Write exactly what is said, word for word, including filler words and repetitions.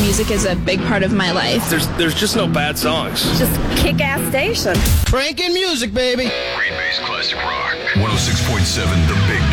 Music is a big part of my life. There's there's just no bad songs. Just kick-ass station. Cranking music, baby. Green Bay's classic rock. one oh six point seven The Big